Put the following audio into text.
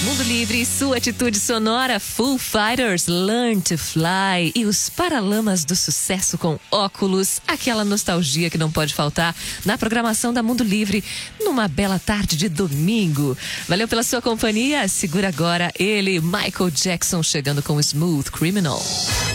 Mundo Livre, sua atitude sonora, Foo Fighters, Learn to Fly e os Paralamas do Sucesso com Óculos, aquela nostalgia que não pode faltar na programação da Mundo Livre numa bela tarde de domingo. Valeu pela sua companhia, segura agora ele, Michael Jackson, chegando com Smooth Criminal.